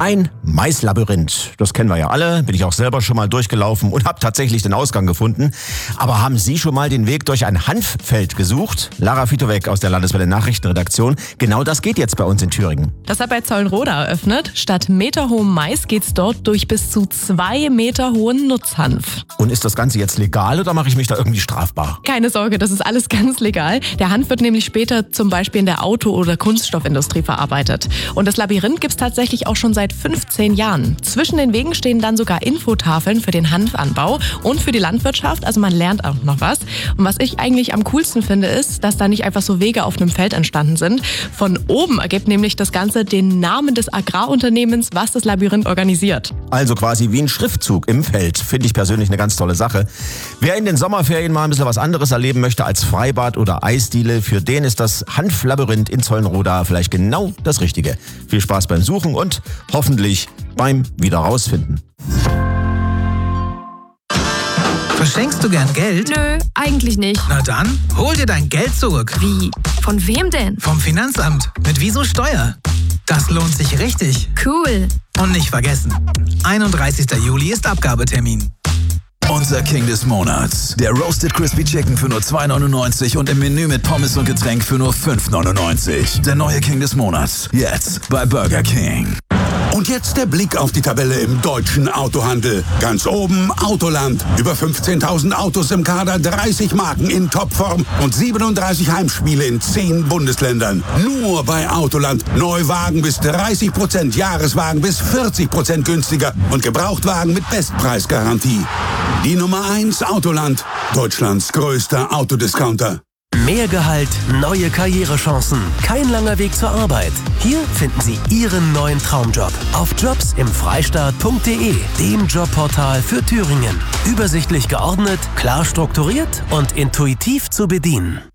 Ein Maislabyrinth, das kennen wir ja alle, bin ich auch selber schon mal durchgelaufen und habe tatsächlich den Ausgang gefunden. Aber haben Sie schon mal den Weg durch ein Hanffeld gesucht? Lara Fitowek aus der Landeswelle Nachrichtenredaktion. Genau das geht jetzt bei uns in Thüringen. Das hat bei Zollenroda eröffnet. Statt meterhohem Mais geht's dort durch bis zu 2 Meter hohen Nutzhanf. Und ist das Ganze jetzt legal oder mache ich mich da irgendwie strafbar? Keine Sorge, das ist alles ganz legal. Der Hanf wird nämlich später zum Beispiel in der Auto- oder Kunststoffindustrie verarbeitet. Und das Labyrinth gibt's tatsächlich auch schon seit 15 Jahren. Zwischen den Wegen stehen dann sogar Infotafeln für den Hanfanbau und für die Landwirtschaft. Also man lernt auch noch was. Und was ich eigentlich am coolsten finde, ist, dass da nicht einfach so Wege auf einem Feld entstanden sind. Von oben ergibt nämlich das Ganze den Namen des Agrarunternehmens, was das Labyrinth organisiert. Also quasi wie ein Schriftzug im Feld. Finde ich persönlich eine ganz tolle Sache. Wer in den Sommerferien mal ein bisschen was anderes erleben möchte als Freibad oder Eisdiele, für den ist das Hanflabyrinth in Zollenroda vielleicht genau das Richtige. Viel Spaß beim Suchen und hoffentlich beim Wiederausfinden. Verschenkst du gern Geld? Nö, eigentlich nicht. Na dann, hol dir dein Geld zurück. Wie? Von wem denn? Vom Finanzamt. Mit Wieso Steuer. Das lohnt sich richtig. Cool. Und nicht vergessen, 31. Juli ist Abgabetermin. Unser King des Monats. Der Roasted Crispy Chicken für nur 2,99 und im Menü mit Pommes und Getränk für nur 5,99. Der neue King des Monats. Jetzt bei Burger King. Und jetzt der Blick auf die Tabelle im deutschen Autohandel. Ganz oben Autoland. Über 15.000 Autos im Kader, 30 Marken in Topform und 37 Heimspiele in 10 Bundesländern. Nur bei Autoland. Neuwagen bis 30%, Jahreswagen bis 40% günstiger und Gebrauchtwagen mit Bestpreisgarantie. Die Nummer 1 Autoland. Deutschlands größter Autodiscounter. Mehr Gehalt, neue Karrierechancen, kein langer Weg zur Arbeit. Hier finden Sie Ihren neuen Traumjob auf jobsimfreistaat.de, dem Jobportal für Thüringen. Übersichtlich geordnet, klar strukturiert und intuitiv zu bedienen.